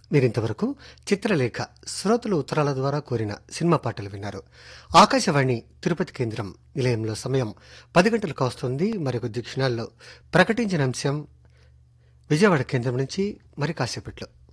మీరింతవరకు చిత్రలేఖ శ్రోతలు ఉత్తరాల ద్వారా కోరిన సినిమా పాటలు విన్నారు. ఆకాశవాణి తిరుపతి కేంద్రం నిలయంలో సమయం 10 గంటలకు వస్తుంది. మరొక క్షణాల్లో ప్రకటించిన అంశం విజయవాడ కేంద్రం నుంచి మరి కాసేపట్లో.